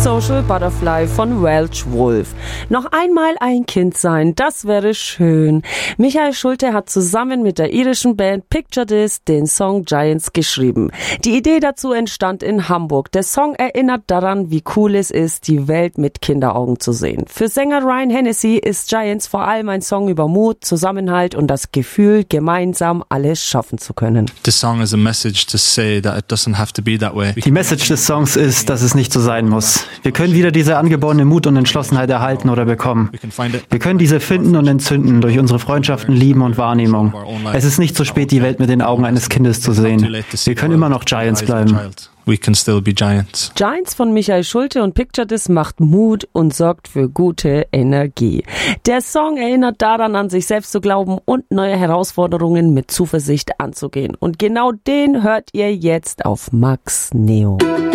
Social Butterfly von Welsh Wolf. Noch einmal ein Kind sein, das wäre schön. Michael Schulte hat zusammen mit der irischen Band Picture This den Song Giants geschrieben. Die Idee dazu entstand in Hamburg. Der Song erinnert daran, wie cool es ist, die Welt mit Kinderaugen zu sehen. Für Sänger Ryan Hennessy ist Giants vor allem ein Song über Mut, Zusammenhalt und das Gefühl, gemeinsam alles schaffen zu können. The song is a message to say that it doesn't have to be that way. Die Message des Songs ist, dass es nicht so sein muss. Wir können wieder diese angeborene Mut und Entschlossenheit erhalten oder bekommen. Wir können diese finden und entzünden durch unsere Freundschaften, Lieben und Wahrnehmung. Es ist nicht zu spät, die Welt mit den Augen eines Kindes zu sehen. Wir können immer noch Giants bleiben. We can still be giants. Giants von Michael Schulte und Picture This macht Mut und sorgt für gute Energie. Der Song erinnert daran, an sich selbst zu glauben und neue Herausforderungen mit Zuversicht anzugehen. Und genau den hört ihr jetzt auf Max Neo.